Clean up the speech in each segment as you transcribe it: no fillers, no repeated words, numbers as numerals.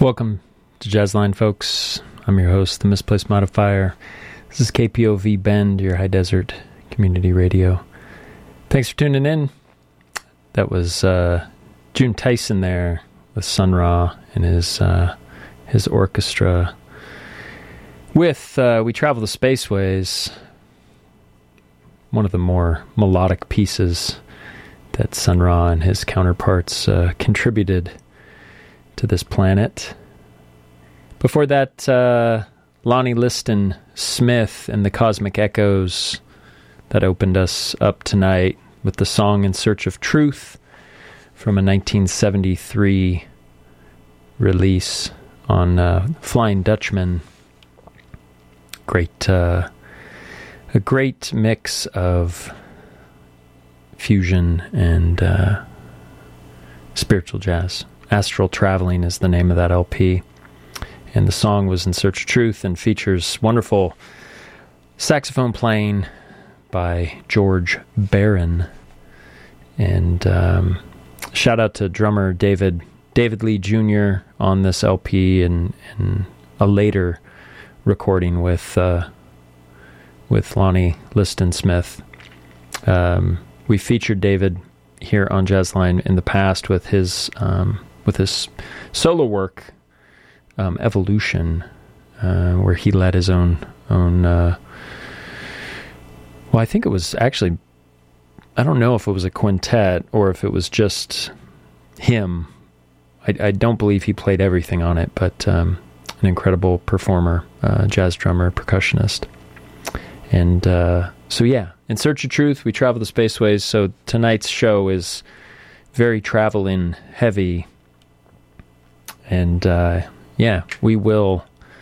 Welcome to Jazzline, folks. I'm your host, the Misplaced Modifier. This is KPOV Bend, your high desert community radio. Thanks for tuning in. That was June Tyson there with Sun Ra and his orchestra. With We Travel the Spaceways, one of the more melodic pieces that Sun Ra and his counterparts contributed to this planet. Before that, Lonnie Liston Smith and the Cosmic Echoes that opened us up tonight with the song In Search of Truth from a 1973 release on Flying Dutchman. A great mix of fusion and spiritual jazz. Astral Traveling is the name of that LP. And the song was In Search of Truth and features wonderful saxophone playing by George Barron. And shout out to drummer David Lee Jr. on this LP and a later recording with Lonnie Liston Smith. We featured David here on Jazzline in the past with his solo work, Evolution, where he led his own. Well, I think it was actually, I don't know if it was a quintet or if it was just him. I don't believe he played everything on it, but an incredible performer, jazz drummer, percussionist. And so yeah, In Search of Truth, We Travel the Spaceways. So tonight's show is very traveling heavy. And we will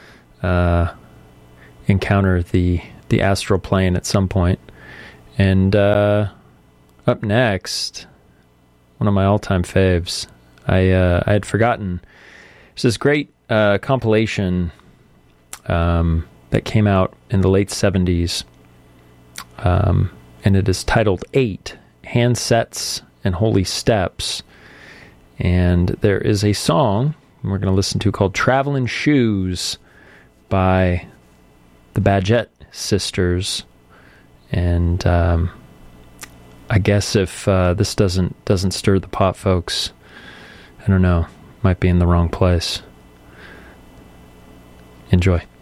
encounter the astral plane at some point. And up next, one of my all-time faves, I had forgotten. There's this great compilation that came out in the late 70s, and it is titled 8, Handsets and Holy Steps. And there is a song we're going to listen to called Travelin' Shoes by the Badgett Sisters. And I guess if this doesn't stir the pot, folks, I don't know, might be in the wrong place. Enjoy.